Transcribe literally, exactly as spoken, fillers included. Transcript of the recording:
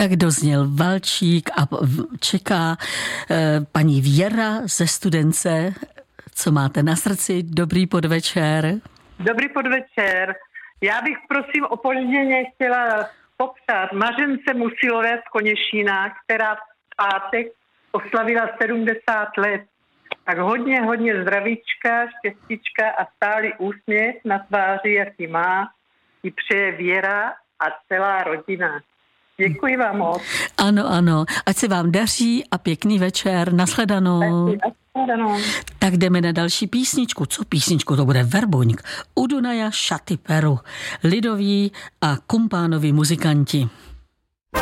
Tak dozněl valčík a čeká eh, paní Věra ze Studence. Co máte na srdci? Dobrý podvečer. Dobrý podvečer. Já bych prosím opožděně chtěla popřát Mařence Musilové z Konešína, která v pátek oslavila sedmdesát let. Tak hodně, hodně zdravíčka, štěstíčka a stálý úsměv na tváři, jaký má, ji přeje Věra a celá rodina. Děkuji vám moc. Ano, ano. Ať se vám daří a pěkný večer. Nashledanou. Nashledanou. Tak jdeme na další písničku. Co písničku? To bude Verbuňk. U Dunaja šaty peru. Lidoví a kumpánoví muzikanti.